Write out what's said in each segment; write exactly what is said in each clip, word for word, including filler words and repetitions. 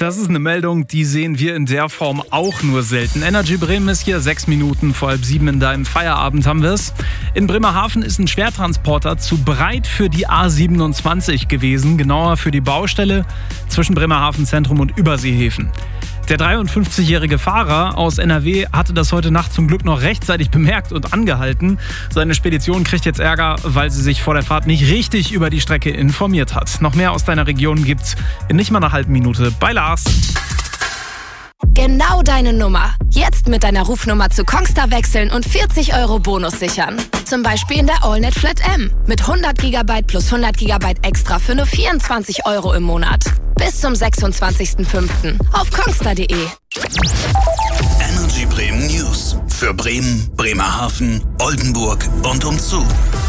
Das ist eine Meldung, die sehen wir in der Form auch nur selten. Energy Bremen ist hier, sechs Minuten vor halb sieben in deinem Feierabend haben wir es. In Bremerhaven ist ein Schwertransporter zu breit für die A siebenundzwanzig gewesen, genauer für die Baustelle zwischen Bremerhaven Zentrum und Überseehäfen. Der dreiundfünfzigjährige Fahrer aus N R W hatte das heute Nacht zum Glück noch rechtzeitig bemerkt und angehalten. Seine Spedition kriegt jetzt Ärger, weil sie sich vor der Fahrt nicht richtig über die Strecke informiert hat. Noch mehr aus deiner Region gibt's in nicht mal einer halben Minute bei Lars. Genau deine Nummer. Jetzt mit deiner Rufnummer zu Kongstar wechseln und vierzig Euro Bonus sichern. Zum Beispiel in der AllNet Flat M mit hundert Gigabyte plus hundert Gigabyte extra für nur vierundzwanzig Euro im Monat. Bis zum sechsundzwanzigsten fünften auf kongstar punkt de. Energy Bremen News für Bremen, Bremerhaven, Oldenburg und umzu.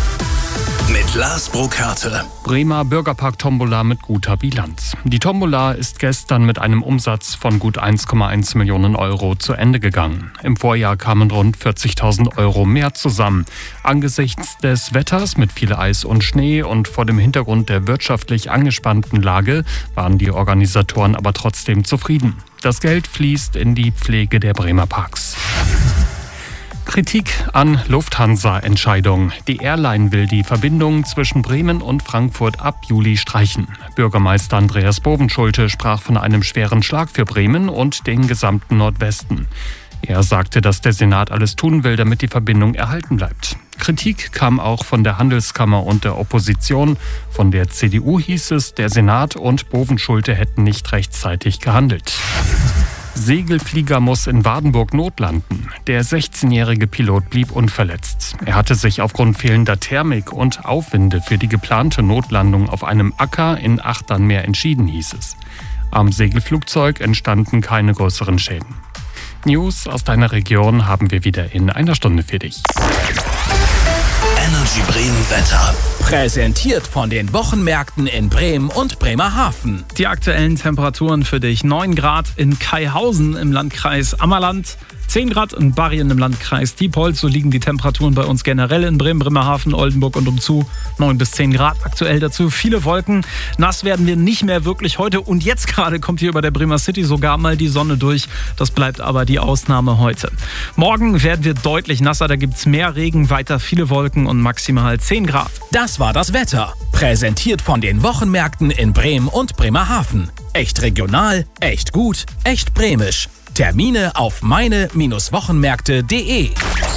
Mit Lars Brokarte. Bremer Bürgerpark-Tombola mit guter Bilanz. Die Tombola ist gestern mit einem Umsatz von gut eins Komma eins Millionen Euro zu Ende gegangen. Im Vorjahr kamen rund vierzigtausend Euro mehr zusammen. Angesichts des Wetters mit viel Eis und Schnee und vor dem Hintergrund der wirtschaftlich angespannten Lage waren die Organisatoren aber trotzdem zufrieden. Das Geld fließt in die Pflege der Bremer Parks. Kritik an Lufthansa-Entscheidung. Die Airline will die Verbindung zwischen Bremen und Frankfurt ab Juli streichen. Bürgermeister Andreas Bovenschulte sprach von einem schweren Schlag für Bremen und den gesamten Nordwesten. Er sagte, dass der Senat alles tun will, damit die Verbindung erhalten bleibt. Kritik kam auch von der Handelskammer und der Opposition. Von der C D U hieß es, der Senat und Bovenschulte hätten nicht rechtzeitig gehandelt. Segelflieger muss in Wardenburg notlanden. Der sechzehnjährige Pilot blieb unverletzt. Er hatte sich aufgrund fehlender Thermik und Aufwinde für die geplante Notlandung auf einem Acker in Achternmeer entschieden, hieß es. Am Segelflugzeug entstanden keine größeren Schäden. News aus deiner Region haben wir wieder in einer Stunde für dich. Energy Bremen Wetter. Präsentiert von den Wochenmärkten in Bremen und Bremerhaven. Die aktuellen Temperaturen für dich. neun Grad in Kaihausen im Landkreis Ammerland. zehn Grad in Barrien im Landkreis Diepholz. So liegen die Temperaturen bei uns generell in Bremen, Bremerhaven, Oldenburg und umzu. neun bis zehn Grad aktuell dazu. Viele Wolken. Nass werden wir nicht mehr wirklich heute. Und jetzt gerade kommt hier über der Bremer City sogar mal die Sonne durch. Das bleibt aber die Ausnahme heute. Morgen werden wir deutlich nasser. Da gibt es mehr Regen, weiter viele Wolken und maximal zehn Grad. Das war das Wetter. Präsentiert von den Wochenmärkten in Bremen und Bremerhaven. Echt regional, echt gut, echt bremisch. Termine auf meine Wochenmärkte punkt de.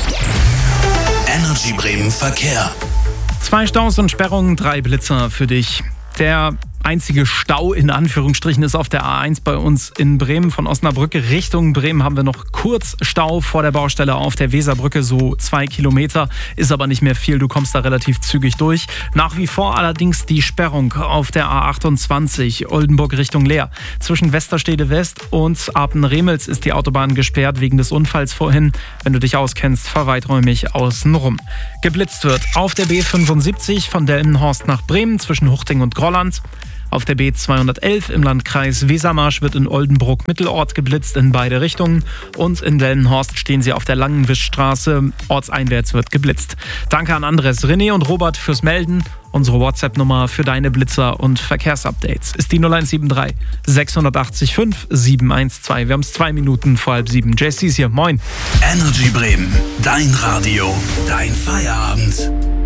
Energy Bremen Verkehr. Zwei Staus und Sperrungen, drei Blitzer für dich. Der einzige Stau in Anführungsstrichen ist auf der A eins bei uns in Bremen. Von Osnabrück Richtung Bremen haben wir noch kurz Stau vor der Baustelle auf der Weserbrücke, so zwei Kilometer. Ist aber nicht mehr viel, du kommst da relativ zügig durch. Nach wie vor allerdings die Sperrung auf der A achtundzwanzig Oldenburg Richtung Leer. Zwischen Westerstede West und Apen-Remels ist die Autobahn gesperrt wegen des Unfalls vorhin. Wenn du dich auskennst, fahr weiträumig außenrum. Geblitzt wird auf der B fünfundsiebzig von Delmenhorst nach Bremen zwischen Huchting und Grolland. Auf der B zweihundertelf im Landkreis Wesermarsch wird in Oldenburg-Mittelort geblitzt in beide Richtungen. Und in Delmenhorst stehen sie auf der Langenwischstraße. Ortseinwärts wird geblitzt. Danke an Andres, René und Robert fürs Melden. Unsere WhatsApp-Nummer für deine Blitzer und Verkehrsupdates ist die null eins sieben drei sechs acht fünf sieben eins zwei. Wir haben es zwei Minuten vor halb sieben. J C ist hier, moin. Energy Bremen, dein Radio, dein Feierabend.